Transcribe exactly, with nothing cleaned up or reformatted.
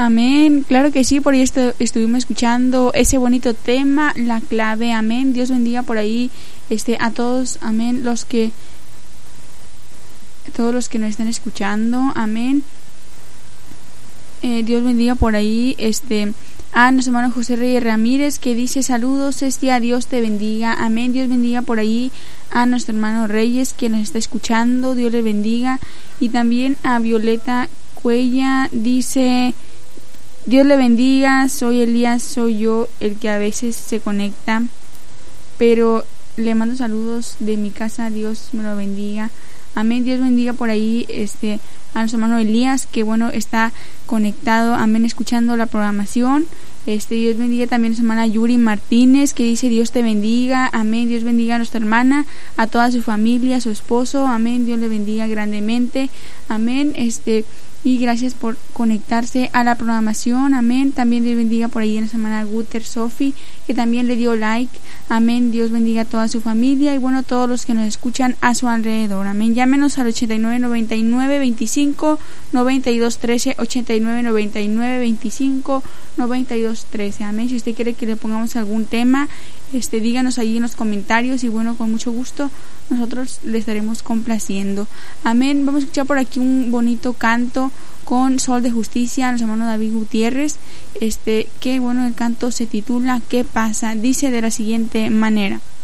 amén, claro que sí, por ahí estu- estuvimos escuchando ese bonito tema, La Clave, amén. Dios bendiga por ahí este a todos, amén, los que todos los que nos están escuchando, amén. Eh, Dios bendiga por ahí este a nuestro hermano José Reyes Ramírez, que dice saludos, Estia, Dios te bendiga, amén. Dios bendiga por ahí a nuestro hermano Reyes, que nos está escuchando, Dios le bendiga. Y también a Violeta Cuella, dice Dios le bendiga, soy Elías, soy yo el que a veces se conecta, pero le mando saludos de mi casa, Dios me lo bendiga, amén. Dios bendiga por ahí este a nuestro hermano Elías, que bueno, está conectado, amén, escuchando la programación. Este, Dios bendiga también a nuestra hermana Yuri Martínez, que dice Dios te bendiga, amén. Dios bendiga a nuestra hermana, a toda su familia, a su esposo, amén. Dios le bendiga grandemente, amén. Este, y gracias por conectarse a la programación, amén. También Dios bendiga por ahí a nuestra hermana Guter Sofi, que también le dio like, amén. Dios bendiga a toda su familia y bueno, todos los que nos escuchan a su alrededor, amén. Llámenos al ochenta y nueve noventa y nueve veinticinco noventa y dos trece, ochenta y nueve noventa y nueve veinticinco noventa y dos trece, amén. Si usted quiere que le pongamos algún tema, este díganos ahí en los comentarios y bueno, con mucho gusto nosotros le estaremos complaciendo, amén. Vamos a escuchar por aquí un bonito canto con Sol de Justicia, nuestro hermano David Gutiérrez, este que bueno, el canto se titula ¿Qué pasa? Dice de la siguiente manera: